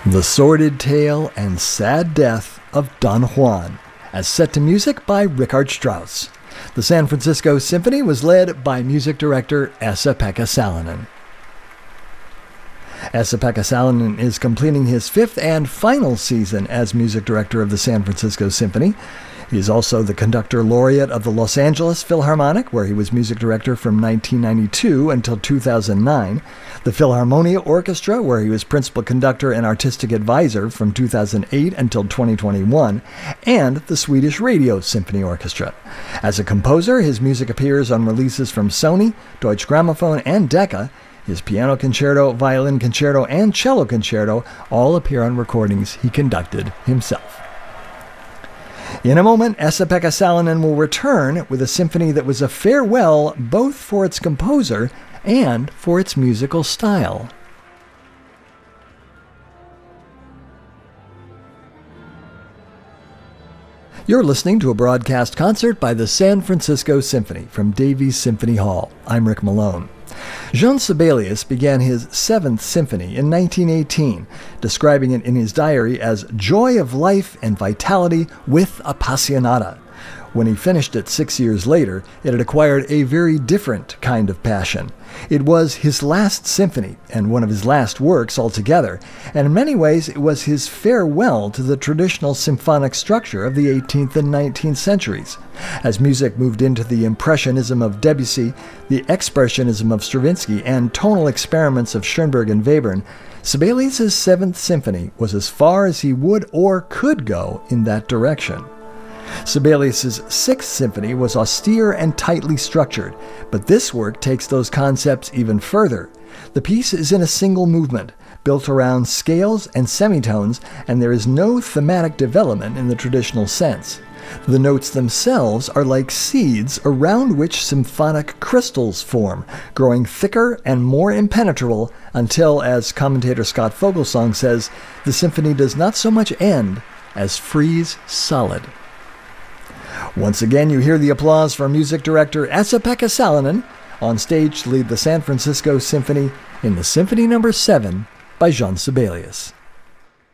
The sordid tale and sad death of Don Juan, as set to music by Richard Strauss. The San Francisco Symphony was led by music director Esa-Pekka Salonen. Esa-Pekka Salonen is completing his fifth and final season as music director of the San Francisco Symphony. He is also the conductor laureate of the Los Angeles Philharmonic, where he was music director from 1992 until 2009, the Philharmonia Orchestra, where he was principal conductor and artistic advisor from 2008 until 2021, and the Swedish Radio Symphony Orchestra. As a composer, his music appears on releases from Sony, Deutsche Grammophon, and Decca. His piano concerto, violin concerto, and cello concerto all appear on recordings he conducted himself. In a moment, Esa-Pekka Salonen will return with a symphony that was a farewell both for its composer and for its musical style. You're listening to a broadcast concert by the San Francisco Symphony from Davies Symphony Hall. I'm Rick Malone. Jean Sibelius began his Seventh Symphony in 1918, describing it in his diary as joy of life and vitality with appassionata. When he finished it 6 years later, it had acquired a very different kind of passion. It was his last symphony, and one of his last works altogether, and in many ways it was his farewell to the traditional symphonic structure of the 18th and 19th centuries. As music moved into the Impressionism of Debussy, the Expressionism of Stravinsky, and tonal experiments of Schoenberg and Webern, Sibelius' Seventh Symphony was as far as he would or could go in that direction. Sibelius' Sixth Symphony was austere and tightly structured, but this work takes those concepts even further. The piece is in a single movement, built around scales and semitones, and there is no thematic development in the traditional sense. The notes themselves are like seeds around which symphonic crystals form, growing thicker and more impenetrable until, as commentator Scott Fogelsong says, the symphony does not so much end as freeze solid. Once again, you hear the applause for music director Esa-Pekka Salonen on stage to lead the San Francisco Symphony in the Symphony No. 7 by Jean Sibelius.